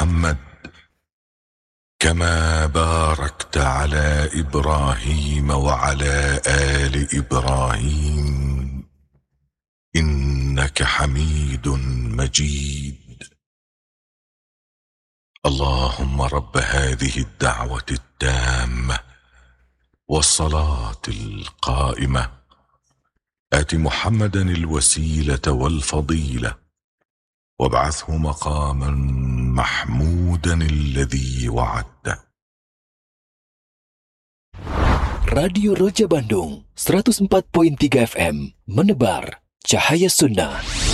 محمد كما باركت على إبراهيم وعلى آل إبراهيم إنك حميد مجيد. اللهم رب هذه الدعوة التامة والصلاة القائمة آت محمدا الوسيلة والفضيلة وابعثه مقاما محمودا الذي وعدته. Radio Roja Bandung 104.3 FM menebar cahaya sunnah.